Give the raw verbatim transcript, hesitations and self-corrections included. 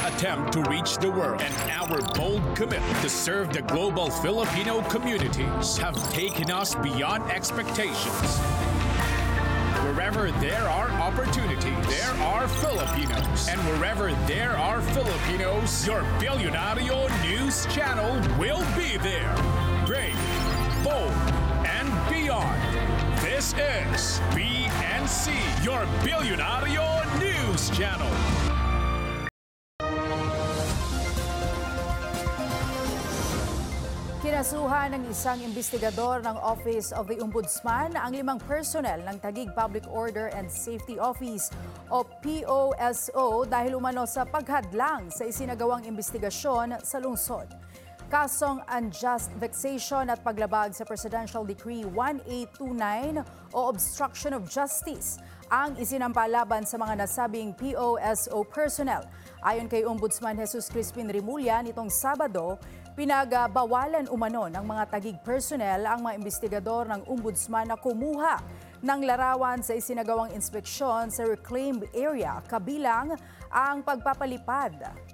attempt to reach the world and our bold commitment to serve the global Filipino communities have taken us beyond expectations. Wherever there are opportunities, there are Filipinos. And wherever there are Filipinos, your Billionario News Channel will be there. Brave, bold, and beyond. This is B N C, your Billionario News Channel. Kinasuhan ng isang investigador ng Office of the Ombudsman ang limang personnel ng Taguig Public Order and Safety Office o P O S O dahil umano sa paghadlang sa isinagawang investigasyon sa lungsod. Kasong unjust vexation at paglabag sa Presidential Decree one eight two nine o obstruction of justice ang isinampa laban sa mga nasabing P O S O personnel. Ayon kay Ombudsman Jesus Crispin Rimulya, nitong Sabado, pinagabawalan umano ng mga Taguig personnel ang mga investigador ng Ombudsman na kumuha ng larawan sa isinagawang inspeksyon sa reclaimed area kabilang ang pagpapalipad